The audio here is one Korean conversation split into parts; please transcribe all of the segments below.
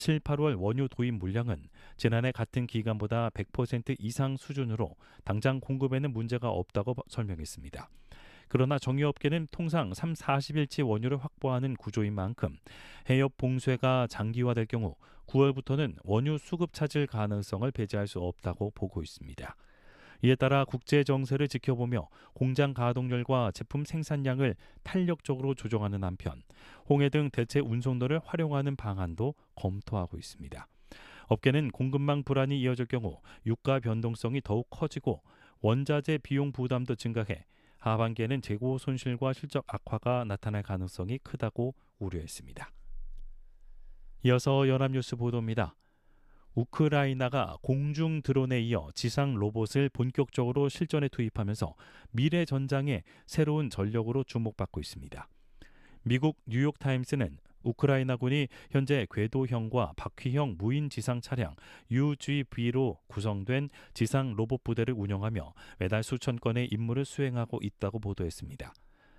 7, 8월 원유 도입 물량은 지난해 같은 기간보다 100% 이상 수준으로 당장 공급에는 문제가 없다고 설명했습니다. 그러나 정유업계는 통상 3, 40일치 원유를 확보하는 구조인 만큼 해협 봉쇄가 장기화될 경우 9월부터는 원유 수급 차질 가능성을 배제할 수 없다고 보고 있습니다. 이에 따라 국제 정세를 지켜보며 공장 가동률과 제품 생산량을 탄력적으로 조정하는 한편 홍해 등 대체 운송로를 활용하는 방안도 검토하고 있습니다. 업계는 공급망 불안이 이어질 경우 유가 변동성이 더욱 커지고 원자재 비용 부담도 증가해 하반기에는 재고 손실과 실적 악화가 나타날 가능성이 크다고 우려했습니다. 이어서 연합뉴스 보도입니다. 우크라이나가 공중 드론에 이어 지상 로봇을 본격적으로 실전에 투입하면서 미래 전장의 새로운 전력으로 주목받고 있습니다. 미국 뉴욕타임스는 우크라이나군이 현재 궤도형과 바퀴형 무인 지상 차량 UGV로 구성된 지상 로봇 부대를 운영하며 매달 수천 건의 임무를 수행하고 있다고 보도했습니다.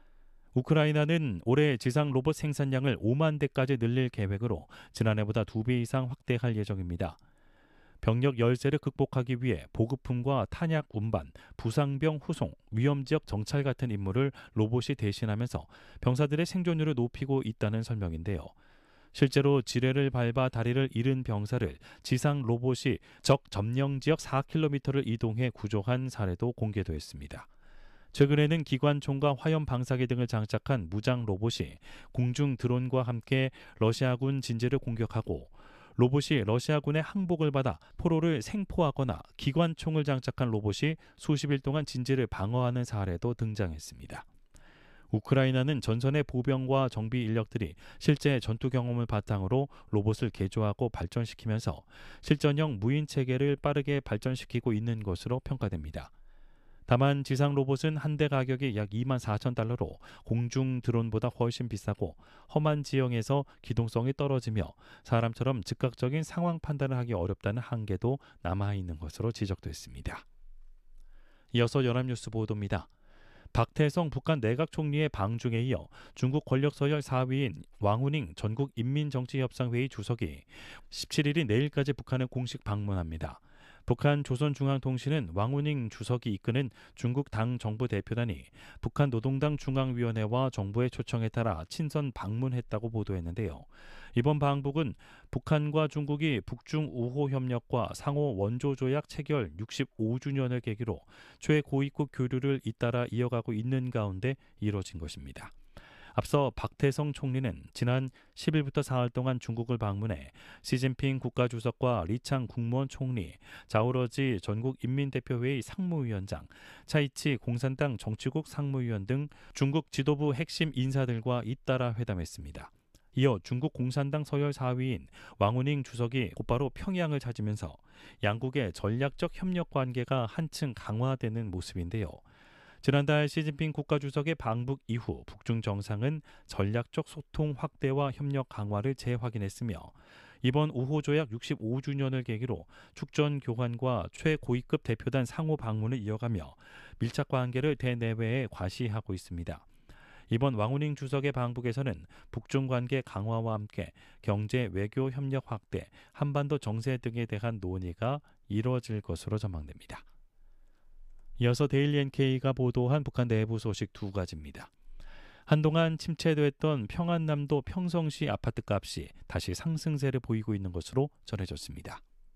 우크라이나는 올해 지상 로봇 생산량을 5만 대까지 늘릴 계획으로 지난해보다 2배 이상 확대할 예정입니다. 병력 열세를 극복하기 위해 보급품과 탄약 운반, 부상병 후송, 위험지역 정찰 같은 임무를 로봇이 대신하면서 병사들의 생존율을 높이고 있다는 설명인데요. 실제로 지뢰를 밟아 다리를 잃은 병사를 지상 로봇이 적 점령지역 4km를 이동해 구조한 사례도 공개됐습니다. 최근에는 기관총과 화염 방사기 등을 장착한 무장 로봇이 공중 드론과 함께 러시아군 진지를 공격하고 로봇이 러시아군의 항복을 받아 포로를 생포하거나 기관총을 장착한 로봇이 수십 일 동안 진지를 방어하는 사례도 등장했습니다. 우크라이나는 전선의 보병과 정비 인력들이 실제 전투 경험을 바탕으로 로봇을 개조하고 발전시키면서 실전형 무인 체계를 빠르게 발전시키고 있는 것으로 평가됩니다. 다만 지상 로봇은 한 대 가격이 약 24,000달러로 공중 드론보다 훨씬 비싸고 험한 지형에서 기동성이 떨어지며 사람처럼 즉각적인 상황 판단을 하기 어렵다는 한계도 남아있는 것으로 지적됐습니다. 이어서 연합뉴스 보도입니다. 박태성 북한 내각 총리의 방중에 이어 중국 권력 서열 4위인 왕우닝 전국인민정치협상회의 주석이 17일인 내일까지 북한을 공식 방문합니다. 북한 조선중앙통신은 왕우닝 주석이 이끄는 중국 당 정부 대표단이 북한 노동당 중앙위원회와 정부의 초청에 따라 친선 방문했다고 보도했는데요. 이번 방북은 북한과 중국이 북중 우호 협력과 상호 원조조약 체결 65주년을 계기로 최고위급 교류를 잇따라 이어가고 있는 가운데 이뤄진 것입니다. 앞서 박태성 총리는 지난 10일부터 사흘 동안 중국을 방문해 시진핑 국가주석과 리창 국무원 총리, 자오러지 전국인민대표회의 상무위원장, 차이치 공산당 정치국 상무위원 등 중국 지도부 핵심 인사들과 잇따라 회담했습니다. 이어 중국 공산당 서열 4위인 왕우닝 주석이 곧바로 평양을 찾으면서 양국의 전략적 협력 관계가 한층 강화되는 모습인데요. 지난달 시진핑 국가주석의 방북 이후 북중 정상은 전략적 소통 확대와 협력 강화를 재확인했으며 이번 우호조약 65주년을 계기로 축전 교관과 최고위급 대표단 상호 방문을 이어가며 밀착 관계를 대내외에 과시하고 있습니다. 이번 왕우닝 주석의 방북에서는 북중 관계 강화와 함께 경제 외교 협력 확대, 한반도 정세 등에 대한 논의가 이뤄질 것으로 전망됩니다. 이어서 데일리 NK가 보도한 북한 내부 소식 두 가지입니다. 한동안 침체됐던 평안남도 평성시 아파트값이 다시 상승세를 보이고 있는 것으로 전해졌습니다.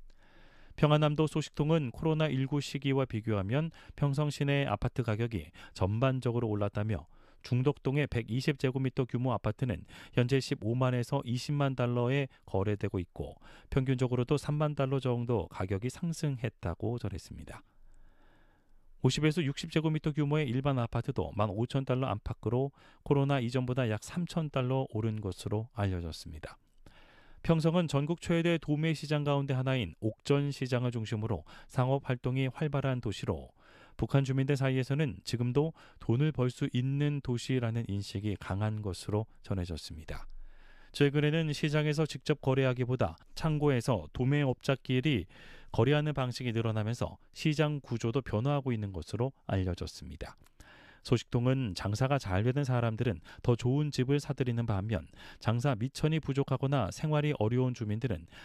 평안남도 소식통은 코로나19 시기와 비교하면 평성 시내 아파트 가격이 전반적으로 올랐다며 중덕동의 120제곱미터 규모 아파트는 현재 15만에서 20만 달러에 거래되고 있고 평균적으로도 3만 달러 정도 가격이 상승했다고 전했습니다. 50에서 60제곱미터 규모의 일반 아파트도 15,000달러 안팎으로 코로나 이전보다 약 3,000달러 오른 것으로 알려졌습니다. 평성은 전국 최대 도매 시장 가운데 하나인 옥전 시장을 중심으로 상업 활동이 활발한 도시로 북한 주민들 사이에서는 지금도 돈을 벌 수 있는 도시라는 인식이 강한 것으로 전해졌습니다. 최근에는 시장에서 직접 거래하기보다 창고에서 도매업자끼리 거래하는 방식이 늘어나면서 시장 구조도 변화하고 있는 것으로 알려졌습니다. 소식통은 장사가 잘 되는 사람들은 더 좋은 집을 사들이는 반면 장사 미천이 부족하거나 생활이 어려운 주민들은